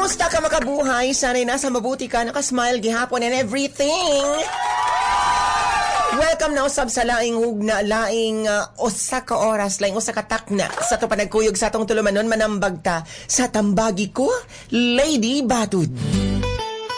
Kumusta ka makabuhay? Sana'y nasa mabuti ka, nakasmile gihapon and everything. Welcome na usab sa laing hugna, laing usa ka oras, laing usa ka takna sa to panagkuyog sa atong tulumanon manambagta sa tambagi ko, Lady Batud.